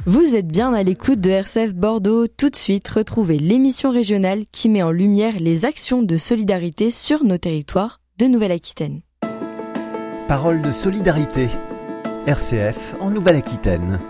Vous êtes bien à l'écoute de RCF Bordeaux. Tout de suite, retrouvez l'émission régionale qui met en lumière les actions de solidarité sur nos territoires de Nouvelle-Aquitaine. Parole de solidarité. RCF en Nouvelle-Aquitaine.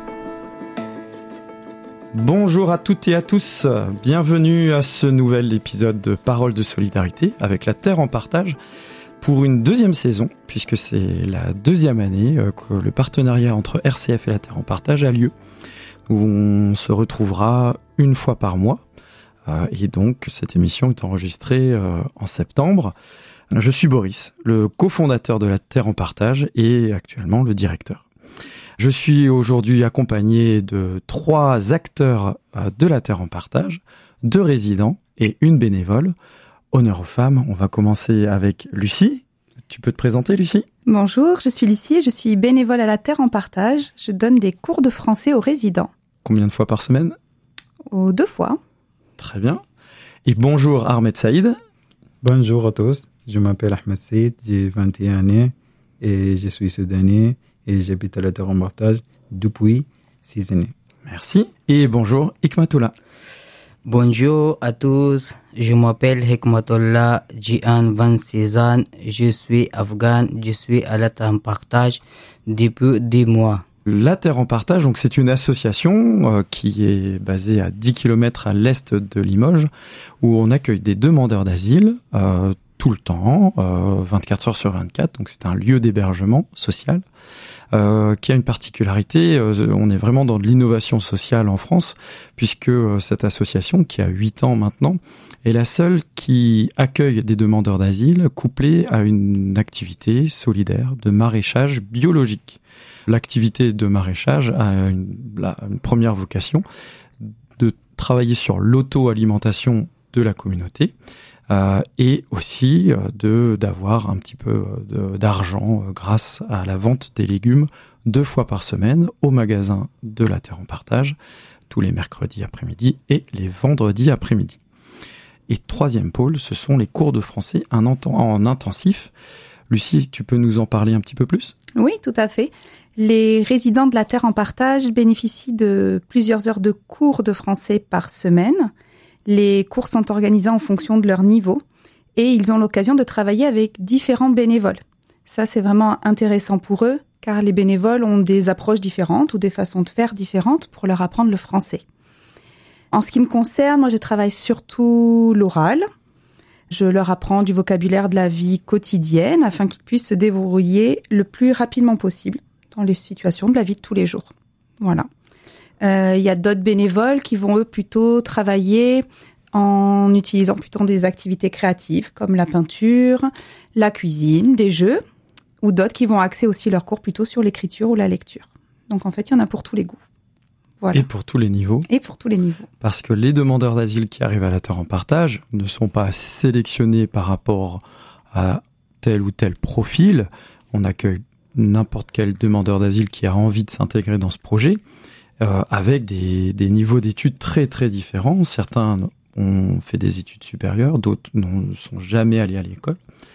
Bonjour à toutes et à tous, bienvenue à ce nouvel épisode de Parole de solidarité avec la Terre en partage pour une deuxième saison, puisque c'est la deuxième année que le partenariat entre RCF et la Terre en partage a lieu, où on se retrouvera une fois par mois, et donc cette émission est enregistrée en septembre. Je suis Boris, le cofondateur de la Terre en partage et actuellement le directeur. Je suis aujourd'hui accompagné de 3 acteurs de la Terre en partage, 2 résidents et une bénévole. Honneur aux femmes, on va commencer avec Lucie. Tu peux te présenter, Lucie ? Bonjour, je suis Lucie et je suis bénévole à la Terre en partage. Je donne des cours de français aux résidents. Combien de fois par semaine ? 2 fois. Très bien. Et bonjour Ahmed Saïd. Bonjour à tous, je m'appelle Ahmed Saïd, j'ai 21 ans et je suis soudanais et j'habite à la Terre en partage depuis 6 années. Merci. Et bonjour Hikmatullah. Bonjour à tous, je m'appelle Hikmatullah, j'ai 26 ans, je suis afghan, je suis à la Terre en partage depuis 10 mois. La Terre en partage, donc c'est une association qui est basée à 10 km à l'est de Limoges, où on accueille des demandeurs d'asile tout le temps, 24 heures sur 24, donc c'est un lieu d'hébergement social. Qui a une particularité, on est vraiment dans de l'innovation sociale en France, puisque cette association, qui a 8 ans maintenant, est la seule qui accueille des demandeurs d'asile couplée à une activité solidaire de maraîchage biologique. L'activité de maraîchage a une première vocation de travailler sur l'auto-alimentation de la communauté, et aussi d'avoir un petit peu d'argent grâce à la vente des légumes 2 fois par semaine au magasin de la Terre en partage, tous les mercredis après-midi et les vendredis après-midi. Et 3e pôle, ce sont les cours de français en intensif. Lucie, tu peux nous en parler un petit peu plus ? Oui, tout à fait. Les résidents de la Terre en partage bénéficient de plusieurs heures de cours de français par semaine. Les cours sont organisés en fonction de leur niveau et ils ont l'occasion de travailler avec différents bénévoles. Ça, c'est vraiment intéressant pour eux car les bénévoles ont des approches différentes ou des façons de faire différentes pour leur apprendre le français. En ce qui me concerne, moi, je travaille surtout l'oral. Je leur apprends du vocabulaire de la vie quotidienne afin qu'ils puissent se débrouiller le plus rapidement possible dans les situations de la vie de tous les jours. Voilà. Il y a d'autres bénévoles qui vont, eux, plutôt travailler en utilisant plutôt des activités créatives comme la peinture, la cuisine, des jeux, ou d'autres qui vont axer aussi leurs cours plutôt sur l'écriture ou la lecture. Donc, en fait, il y en a pour tous les goûts. Voilà. Et pour tous les niveaux. Et pour tous les niveaux. Parce que les demandeurs d'asile qui arrivent à la Terre en partage ne sont pas sélectionnés par rapport à tel ou tel profil. On accueille n'importe quel demandeur d'asile qui a envie de s'intégrer dans ce projet, avec des niveaux d'études très très différents. Certains ont fait des études supérieures, d'autres ne sont jamais allés à l'école.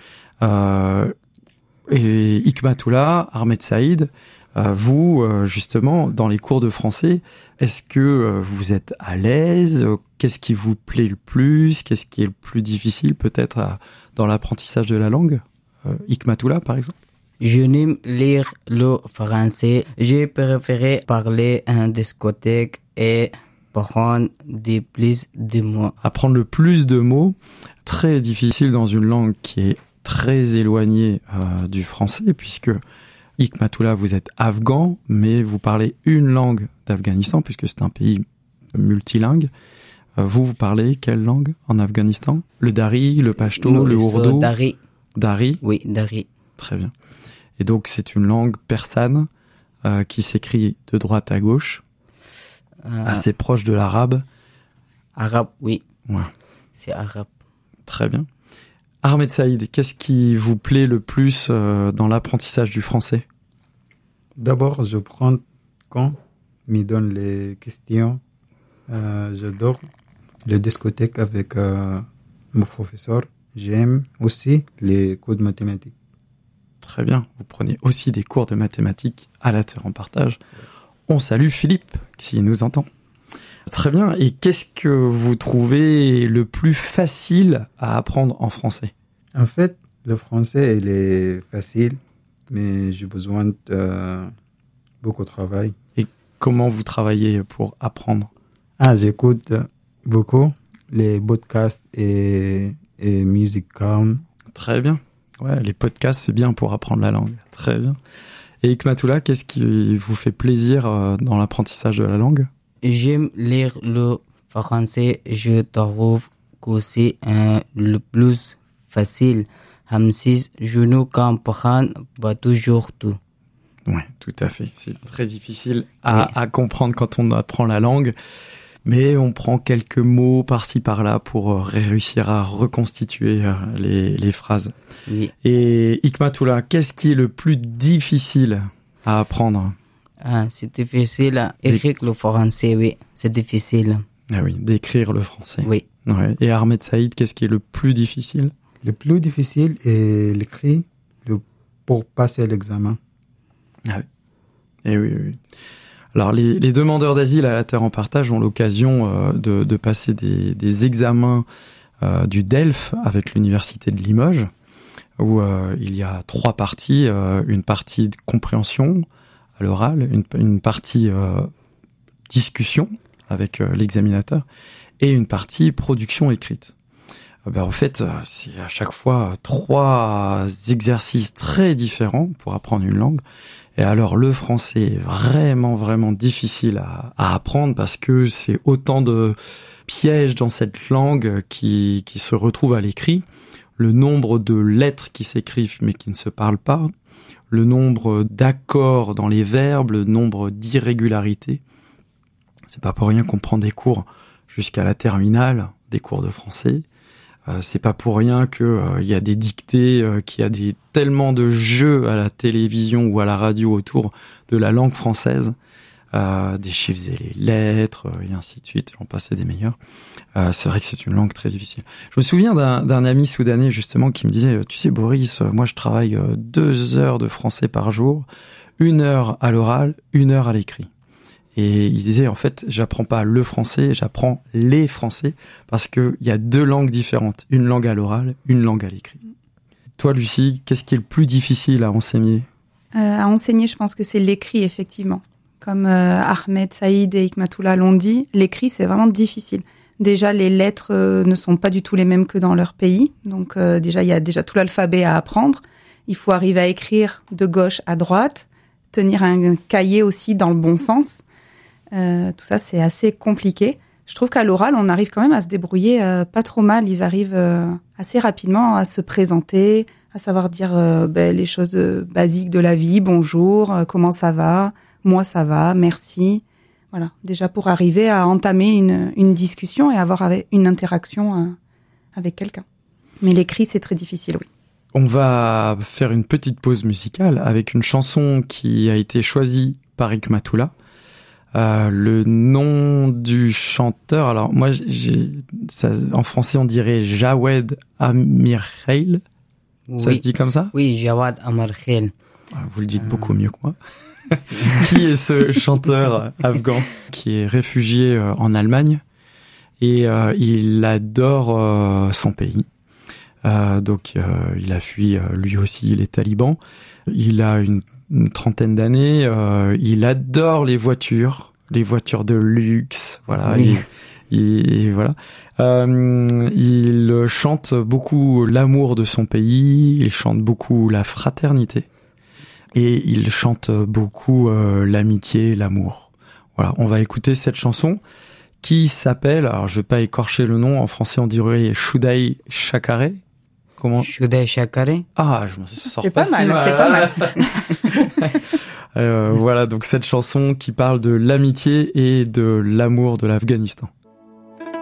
Et Hikmatullah, Ahmed Saïd, vous, justement, dans les cours de français, est-ce que vous êtes à l'aise ? Qu'est-ce qui vous plaît le plus ? Qu'est-ce qui est le plus difficile peut-être dans l'apprentissage de la langue ? Hikmatullah, par exemple ? Je n'aime lire le français. J'ai préféré parler en discothèque et prendre plus de mots. Apprendre le plus de mots, très difficile dans une langue qui est très éloignée du français, puisque Hikmatullah, vous êtes afghan, mais vous parlez une langue d'Afghanistan, puisque c'est un pays multilingue. Vous parlez quelle langue en Afghanistan ? Le dari, le pashto, le ourdou ? Dari. Dari ? Oui, dari. Très bien. Et donc, c'est une langue persane qui s'écrit de droite à gauche, assez proche de l'arabe. Arabe, oui. Ouais. C'est arabe. Très bien. Ahmed Saïd, qu'est-ce qui vous plaît le plus dans l'apprentissage du français ? D'abord, je prends quand me donne les questions. J'adore les discothèques avec mon professeur. J'aime aussi les cours de mathématiques. Très bien. Vous prenez aussi des cours de mathématiques à la Terre en partage. On salue Philippe, s'il nous entend. Très bien. Et qu'est-ce que vous trouvez le plus facile à apprendre en français? En fait, le français, il est facile, mais j'ai besoin de beaucoup de travail. Et comment vous travaillez pour apprendre? J'écoute beaucoup les podcasts et musique calme. Très bien. Ouais, les podcasts, c'est bien pour apprendre la langue. Très bien. Et Hikmatoullah, qu'est-ce qui vous fait plaisir dans l'apprentissage de la langue? J'aime lire le français. Je trouve que c'est le plus facile. Même si je ne comprends pas toujours tout. Oui, tout à fait. C'est très difficile à comprendre quand on apprend la langue. Mais on prend quelques mots par-ci par-là pour réussir à reconstituer les phrases. Oui. Et Hikmatoullah, qu'est-ce qui est le plus difficile à apprendre? C'est difficile à écrire le français, oui. C'est difficile. Ah oui, d'écrire le français. Oui. Ouais. Et Ahmed Saïd, qu'est-ce qui est le plus difficile? Le plus difficile est l'écrit pour passer l'examen. Ah oui. Et oui. Alors, les demandeurs d'asile à la Terre en Partage ont l'occasion de passer des examens du DELF avec l'Université de Limoges, où il y a 3 parties. Une partie de compréhension à l'oral, une partie discussion avec l'examinateur, et une partie production écrite. En fait, c'est à chaque fois 3 exercices très différents pour apprendre une langue. Et alors, le français est vraiment, vraiment difficile à apprendre parce que c'est autant de pièges dans cette langue qui se retrouvent à l'écrit. Le nombre de lettres qui s'écrivent mais qui ne se parlent pas. Le nombre d'accords dans les verbes, le nombre d'irrégularités. C'est pas pour rien qu'on prend des cours jusqu'à la terminale, des cours de français. C'est pas pour rien que il y a des dictées, qu'il y a tellement de jeux à la télévision ou à la radio autour de la langue française, des chiffres et les lettres, et ainsi de suite, j'en passais des meilleurs. C'est vrai que c'est une langue très difficile. Je me souviens d'un ami soudanais justement qui me disait, tu sais Boris, moi je travaille 2 heures de français par jour, 1 heure à l'oral, 1 heure à l'écrit. Et il disait, en fait, j'apprends pas le français, j'apprends les français, parce que il y a 2 langues différentes. Une langue à l'oral, une langue à l'écrit. Toi, Lucie, qu'est-ce qui est le plus difficile à enseigner? À enseigner, je pense que c'est l'écrit, effectivement. Comme Ahmed Saïd et Hikmatoullah l'ont dit, l'écrit, c'est vraiment difficile. Déjà, les lettres ne sont pas du tout les mêmes que dans leur pays. Donc, déjà, il y a déjà tout l'alphabet à apprendre. Il faut arriver à écrire de gauche à droite, tenir un cahier aussi dans le bon sens. Tout ça, c'est assez compliqué. Je trouve qu'à l'oral, on arrive quand même à se débrouiller pas trop mal. Ils arrivent assez rapidement à se présenter, à savoir dire les choses basiques de la vie. Bonjour, comment ça va? Moi, ça va, merci. Voilà, déjà pour arriver à entamer une discussion et avoir une interaction avec quelqu'un. Mais l'écrit, c'est très difficile, oui. On va faire une petite pause musicale avec une chanson qui a été choisie par Hikmatoullah. Le nom du chanteur, alors moi, en français on dirait Jawed Amirkhail. Oui. Ça se dit comme ça? Oui, Jawed Amirkhail. Vous le dites beaucoup mieux que moi. Qui est ce chanteur afghan qui est réfugié en Allemagne et il adore son pays. Donc il a fui lui aussi les talibans. Il a une 30aine d'années. Il adore les voitures de luxe. Voilà. Oui. Voilà. Il chante beaucoup l'amour de son pays. Il chante beaucoup la fraternité. Et il chante beaucoup l'amitié, l'amour. Voilà. On va écouter cette chanson qui s'appelle, alors je vais pas écorcher le nom, en français on dirait Shudai Shakare. Comment? Shudai Shakare. Ah, je m'en sors c'est pas mal, si mal. c'est pas mal. Voilà, donc cette chanson qui parle de l'amitié et de l'amour de l'Afghanistan.